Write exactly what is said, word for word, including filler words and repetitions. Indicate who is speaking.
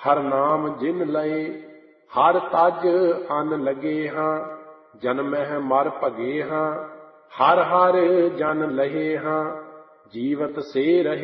Speaker 1: ਹਰ ਨਾਮ ਜਿਨ ਲਏ, ਹਰ ਤਜ ਅਨ ਲਗੇ ਹਾਂ। ਜਨਮਹਿ ਮਰ ਭਗੇ ਹਾਂ, ਹਰ ਹਰ ਜਨ ਲਹੇ ਹਾਂ। ਜੀਵਤ ਸੇ ਰਹੇ